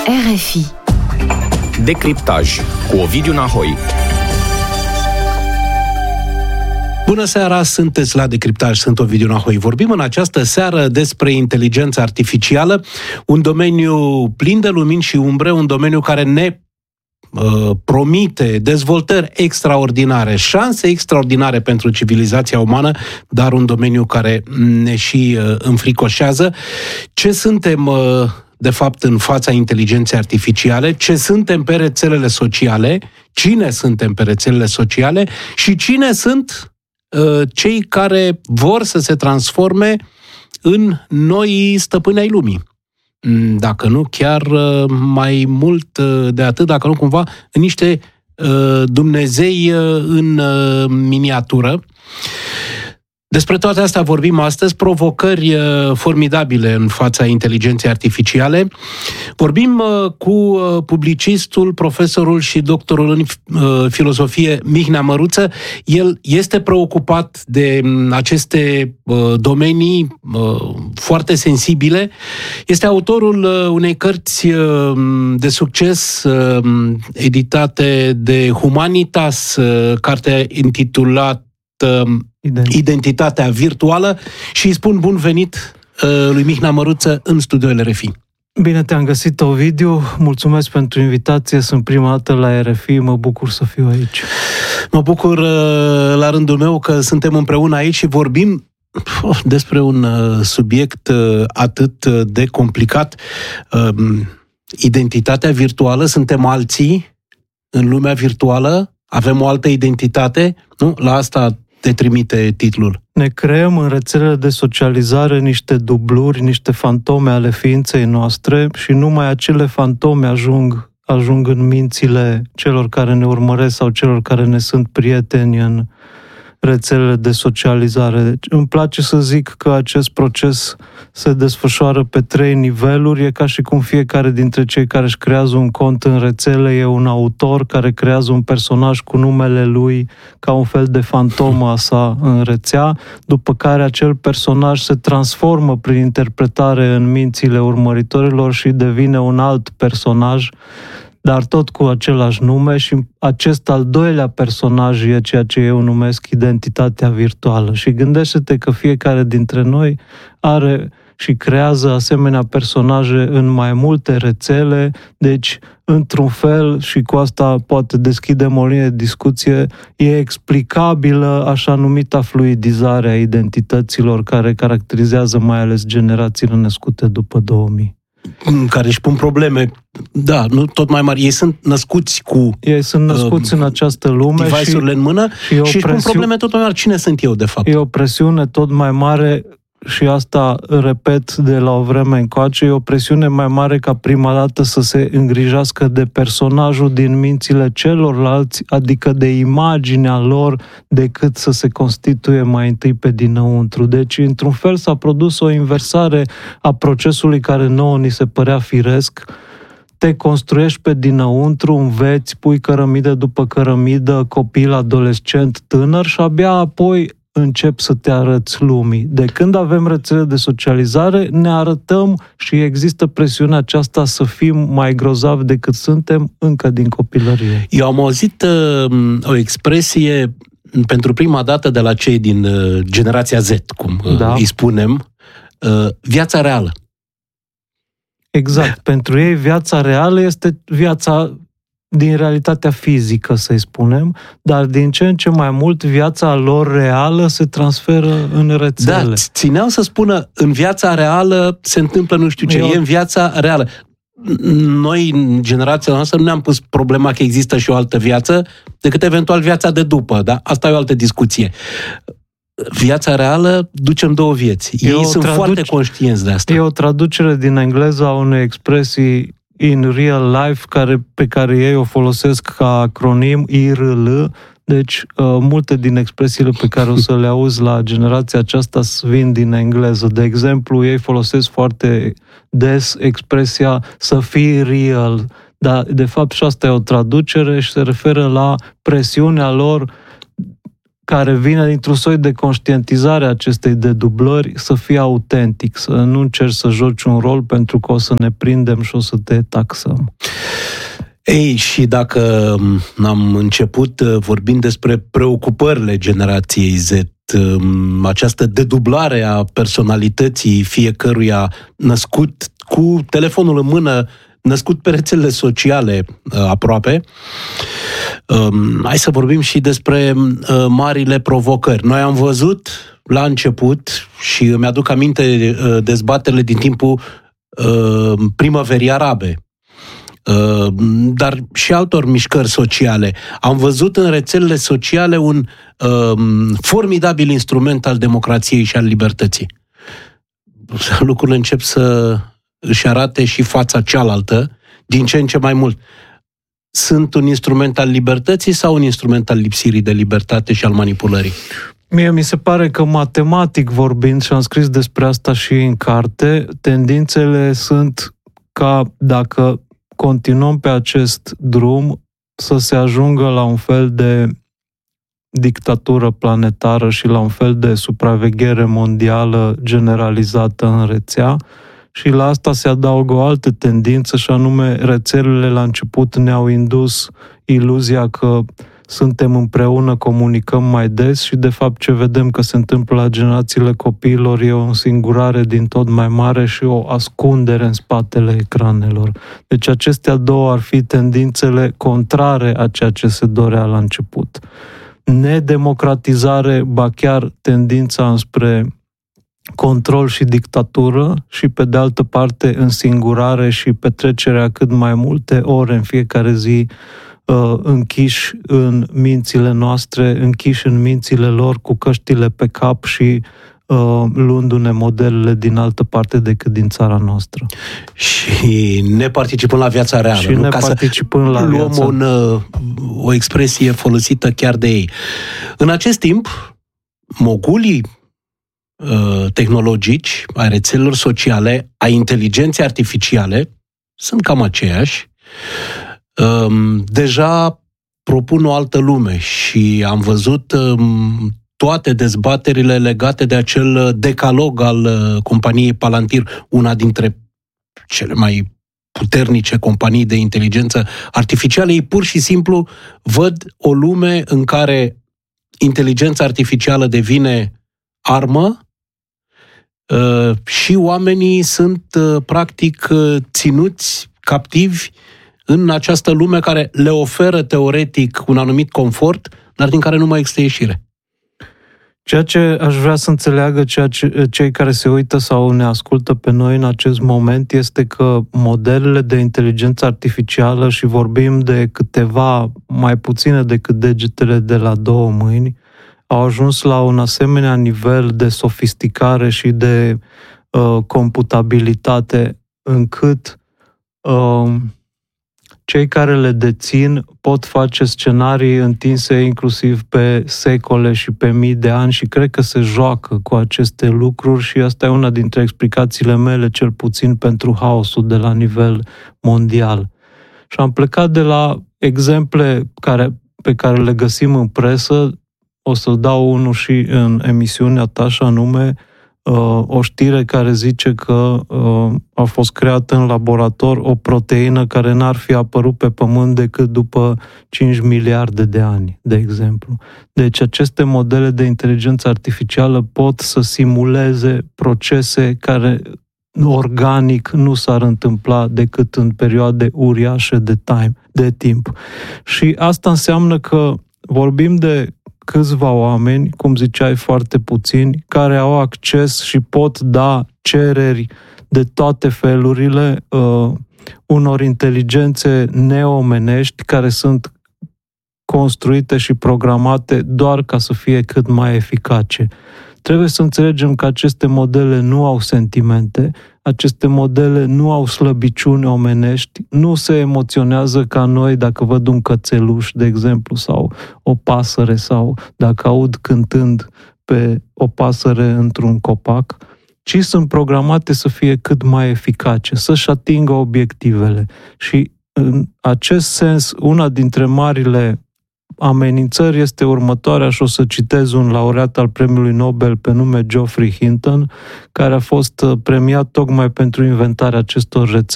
RFI. Decriptaj cu Ovidiu Nahoi. Bună seara, sunteți la Decriptaj, sunt Ovidiu Nahoi. Vorbim în această seară despre inteligența artificială, un domeniu plin de lumini și umbre, un domeniu care ne promite dezvoltări extraordinare, șanse extraordinare pentru civilizația umană, dar un domeniu care ne și înfricoșează. Ce suntem de fapt în fața inteligenței artificiale, ce suntem pe rețelele sociale, cine suntem pe rețelele sociale și cine sunt cei care vor să se transforme în noi stăpâni ai lumii. Dacă nu, chiar mai mult de atât, dacă nu cumva, în niște dumnezei în miniatură. Despre toate astea vorbim astăzi, provocări formidabile în fața inteligenței artificiale. Vorbim cu publicistul, profesorul și doctorul în filozofie Mihnea Măruță. El este preocupat de aceste domenii foarte sensibile. Este autorul unei cărți de succes editate de Humanitas, cartea intitulată Identitatea virtuală, și îi spun bun venit lui Mihnea Măruță în studioul RFI. Bine te-am găsit, Ovidiu, mulțumesc pentru invitație, sunt prima dată la RFI, mă bucur să fiu aici. Mă bucur la rândul meu că suntem împreună aici și vorbim despre un subiect atât de complicat. Identitatea virtuală, suntem alții în lumea virtuală, avem o altă identitate, nu? La asta te trimite titlul. Ne creăm în rețelele de socializare niște dubluri, niște fantome ale ființei noastre și numai acele fantome ajung în mințile celor care ne urmăresc sau celor care ne sunt prieteni în rețelele de socializare. Deci, îmi place să zic că acest proces se desfășoară pe 3 niveluri. E ca și cum fiecare dintre cei care își creează un cont în rețele e un autor care creează un personaj cu numele lui ca un fel de fantomă a sa în rețea, după care acel personaj se transformă prin interpretare în mințile urmăritorilor și devine un alt personaj, dar tot cu același nume, și acest al doilea personaj e ceea ce eu numesc identitatea virtuală. Și gândește-te că fiecare dintre noi are și creează asemenea personaje în mai multe rețele, deci, într-un fel, și cu asta poate deschidem o linie de discuție, e explicabilă așa numita fluidizare a identităților care caracterizează mai ales generațiile născute după 2000. Care își pun probleme, da, nu tot mai mari. Ei sunt născuți în această lume device-urile în mână și își pun probleme tot mai mari. Cine sunt eu, de fapt? E o presiune tot mai mare și asta repet de la o vreme încoace, e o presiune mai mare ca prima dată să se îngrijească de personajul din mințile celorlalți, adică de imaginea lor, decât să se constituie mai întâi pe dinăuntru. Deci, într-un fel, s-a produs o inversare a procesului care nouă ni se părea firesc. Te construiești pe dinăuntru, înveți, pui cărămidă după cărămidă, copil, adolescent, tânăr și abia apoi încep să te arăți lumii. De când avem rețele de socializare, ne arătăm și există presiunea aceasta să fim mai grozavi decât suntem încă din copilărie. Eu am auzit o expresie pentru prima dată de la cei din generația Z, cum îi spunem, viața reală. Exact. Pentru ei viața reală este viața din realitatea fizică, să-i spunem, dar din ce în ce mai mult viața lor reală se transferă în rețele. Da, țineau să spună, în viața reală se întâmplă nu știu ce, e în viața reală. Noi, în generația noastră, nu ne-am pus problema că există și o altă viață, decât eventual viața de după, da? Asta e o altă discuție. Viața reală, ducem 2 vieți. Ei sunt foarte conștienți de asta. E o traducere din engleză a unei expresii in real life, pe care ei o folosesc ca acronim IRL. Deci, multe din expresiile pe care o să le auzi la generația aceasta vin din engleză. De exemplu, ei folosesc foarte des expresia să fii real. Dar, de fapt, și asta e o traducere și se referă la presiunea lor care vine dintr-un soi de conștientizare a acestei dedublări, să fie autentic, să nu încerci să joci un rol pentru că o să ne prindem și o să te taxăm. Ei, și dacă am început vorbind despre preocupările generației Z, această dedublare a personalității fiecăruia născut cu telefonul în mână, născut pe rețelele sociale aproape, hai să vorbim și despre marile provocări. Noi am văzut la început, și îmi aduc aminte dezbaterile din timpul primăverii arabe, dar și altor mișcări sociale. Am văzut în rețelele sociale un formidabil instrument al democrației și al libertății. Lucrurile încep să își arate și fața cealaltă, din ce în ce mai mult. Sunt un instrument al libertății sau un instrument al lipsirii de libertate și al manipulării? Mie mi se pare că, matematic vorbind, și am scris despre asta și în carte, tendințele sunt ca, dacă continuăm pe acest drum, să se ajungă la un fel de dictatură planetară și la un fel de supraveghere mondială generalizată în rețea. Și la asta se adaugă o altă tendință, și anume rețelele la început ne-au indus iluzia că suntem împreună, comunicăm mai des și de fapt ce vedem că se întâmplă la generațiile copiilor e o însingurare din tot mai mare și o ascundere în spatele ecranelor. Deci acestea două ar fi tendințele contrare a ceea ce se dorea la început. Nedemocratizare, ba chiar tendința înspre control și dictatură și, pe de altă parte, însingurare și petrecerea cât mai multe ore în fiecare zi închiși în mințile noastre, închiși în mințile lor cu căștile pe cap și luându-ne modelele din altă parte decât din țara noastră. Și ne participăm la viața reală. Și ne participăm la viața. Luăm o expresie folosită chiar de ei. În acest timp, mogulii tehnologici, ai rețelelor sociale, ai inteligenței artificiale, sunt cam aceiași. Deja propun o altă lume și am văzut toate dezbaterile legate de acel decalog al companiei Palantir, una dintre cele mai puternice companii de inteligență artificială. Ei pur și simplu văd o lume în care inteligența artificială devine armă și oamenii sunt practic ținuți captivi în această lume care le oferă teoretic un anumit confort, dar din care nu mai există ieșire. Ceea ce aș vrea să înțeleagă cei care se uită sau ne ascultă pe noi în acest moment este că modelele de inteligență artificială, și vorbim de câteva mai puține decât degetele de la două mâini, au ajuns la un asemenea nivel de sofisticare și de computabilitate încât cei care le dețin pot face scenarii întinse inclusiv pe secole și pe mii de ani și cred că se joacă cu aceste lucruri și asta e una dintre explicațiile mele, cel puțin pentru haosul de la nivel mondial. Și am plecat de la exemple pe care le găsim în presă, o să dau unul și în emisiunea ta, și anume o știre care zice că a fost creată în laborator o proteină care n-ar fi apărut pe Pământ decât după 5 miliarde de ani, de exemplu. Deci aceste modele de inteligență artificială pot să simuleze procese care organic nu s-ar întâmpla decât în perioade uriașe de timp. Și asta înseamnă că vorbim de câțiva oameni, cum ziceai, foarte puțini, care au acces și pot da cereri de toate felurile unor inteligențe neomenești care sunt construite și programate doar ca să fie cât mai eficace. Trebuie să înțelegem că aceste modele nu au sentimente, aceste modele nu au slăbiciuni omenești, nu se emoționează ca noi dacă văd un cățeluș, de exemplu, sau o pasăre, sau dacă aud cântând pe o pasăre într-un copac, ci sunt programate să fie cât mai eficace, să-și atingă obiectivele. Și în acest sens, una dintre marile amenințări este următoarea și o să citez un laureat al premiului Nobel pe nume Geoffrey Hinton, care a fost premiat tocmai pentru inventarea acestor rețele.